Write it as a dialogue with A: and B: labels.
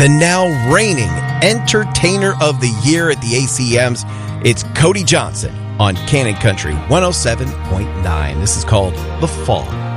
A: the now reigning Entertainer of the Year at the ACMs. It's Cody Johnson on Cannon Country 107.9. This is called The Fall.